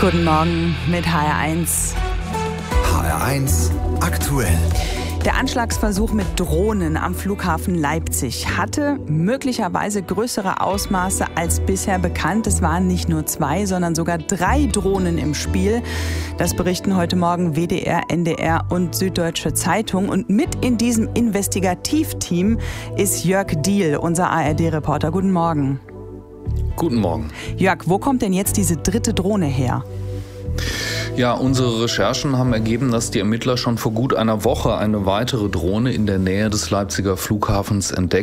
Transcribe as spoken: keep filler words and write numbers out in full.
Guten Morgen mit H R eins. H R eins aktuell. Der Anschlagsversuch mit Drohnen am Flughafen Leipzig hatte möglicherweise größere Ausmaße als bisher bekannt. Es waren nicht nur zwei, sondern sogar drei Drohnen im Spiel. Das berichten heute Morgen W D R, N D R und Süddeutsche Zeitung. Und mit in diesem Investigativteam ist Jörg Diehl, unser A R D-Reporter. Guten Morgen. Guten Morgen. Jörg, wo kommt denn jetzt diese dritte Drohne her? Ja, unsere Recherchen haben ergeben, dass die Ermittler schon vor gut einer Woche eine weitere Drohne in der Nähe des Leipziger Flughafens entdeckt